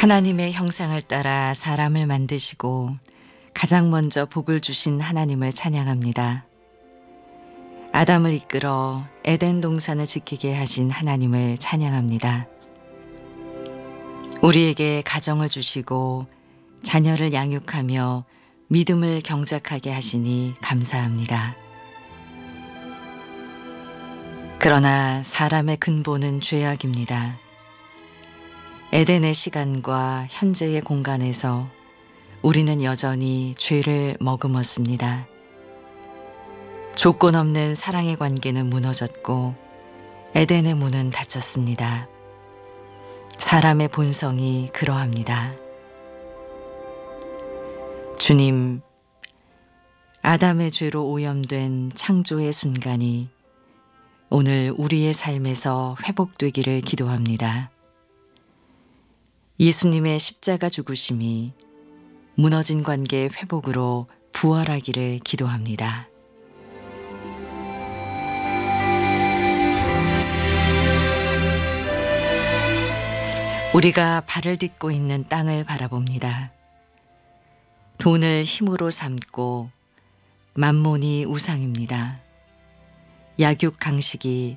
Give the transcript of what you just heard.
하나님의 형상을 따라 사람을 만드시고 가장 먼저 복을 주신 하나님을 찬양합니다. 아담을 이끌어 에덴 동산을 지키게 하신 하나님을 찬양합니다. 우리에게 가정을 주시고 자녀를 양육하며 믿음을 경작하게 하시니 감사합니다. 그러나 사람의 근본은 죄악입니다. 에덴의 시간과 현재의 공간에서 우리는 여전히 죄를 머금었습니다. 조건 없는 사랑의 관계는 무너졌고 에덴의 문은 닫혔습니다. 사람의 본성이 그러합니다. 주님, 아담의 죄로 오염된 창조의 순간이 오늘 우리의 삶에서 회복되기를 기도합니다. 예수님의 십자가 죽으심이 무너진 관계의 회복으로 부활하기를 기도합니다. 우리가 발을 딛고 있는 땅을 바라봅니다. 돈을 힘으로 삼고 만몬이 우상입니다. 약육강식이